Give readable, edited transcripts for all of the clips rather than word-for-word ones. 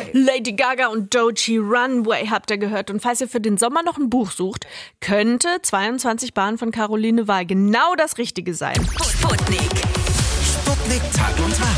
Lady Gaga und Doechii, Runway habt ihr gehört. Und falls ihr für den Sommer noch ein Buch sucht, könnte 22 Bahnen von Caroline Wahl genau das Richtige sein. Sputnik Tag und Tag.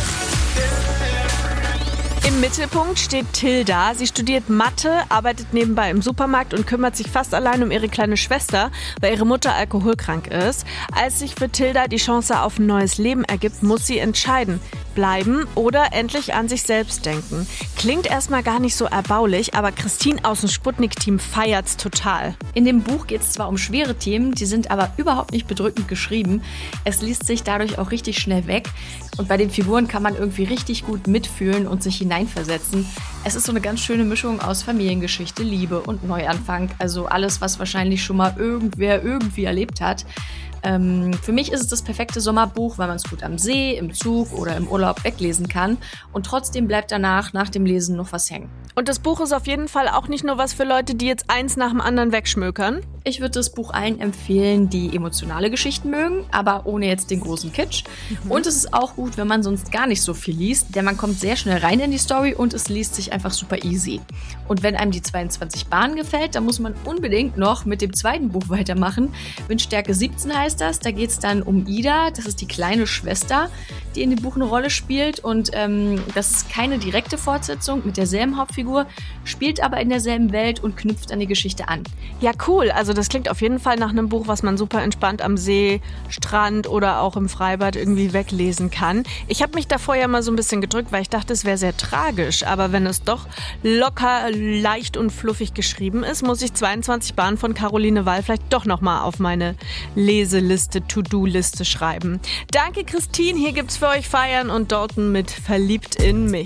Im Mittelpunkt steht Tilda. Sie studiert Mathe, arbeitet nebenbei im Supermarkt und kümmert sich fast allein um ihre kleine Schwester, weil ihre Mutter alkoholkrank ist. Als sich für Tilda die Chance auf ein neues Leben ergibt, muss sie entscheiden. Bleiben oder endlich an sich selbst denken. Klingt erstmal gar nicht so erbaulich, aber Christine aus dem Sputnik-Team feiert's total. In dem Buch geht es zwar um schwere Themen, die sind aber überhaupt nicht bedrückend geschrieben. Es liest sich dadurch auch richtig schnell weg und bei den Figuren kann man irgendwie richtig gut mitfühlen und sich hineinversetzen. Es ist so eine ganz schöne Mischung aus Familiengeschichte, Liebe und Neuanfang. Also alles, was wahrscheinlich schon mal irgendwer irgendwie erlebt hat. Für mich ist es das perfekte Sommerbuch, weil man es gut am See, im Zug oder im Urlaub weglesen kann. Und trotzdem bleibt danach, nach dem Lesen, noch was hängen. Und das Buch ist auf jeden Fall auch nicht nur was für Leute, die jetzt eins nach dem anderen wegschmökern. Ich würde das Buch allen empfehlen, die emotionale Geschichten mögen, aber ohne jetzt den großen Kitsch. Und es ist auch gut, wenn man sonst gar nicht so viel liest, denn man kommt sehr schnell rein in die Story und es liest sich einfach super easy. Und wenn einem die 22 Bahnen gefällt, dann muss man unbedingt noch mit dem zweiten Buch weitermachen. Windstärke 17 heißt das, da geht es dann um Ida, das ist die kleine Schwester, die in dem Buch eine Rolle spielt und das ist keine direkte Fortsetzung mit derselben Hauptfigur, spielt aber in derselben Welt und knüpft an die Geschichte an. Ja, cool. Also das klingt auf jeden Fall nach einem Buch, was man super entspannt am See, Strand oder auch im Freibad irgendwie weglesen kann. Ich habe mich davor ja mal so ein bisschen gedrückt, weil ich dachte, es wäre sehr tragisch. Aber wenn es doch locker, leicht und fluffig geschrieben ist, muss ich 22 Bahnen von Caroline Wahl vielleicht doch nochmal auf meine Leseliste, To-Do-Liste schreiben. Danke, Christine. Hier gibt's für euch Feiern und Dalton mit Verliebt in mich.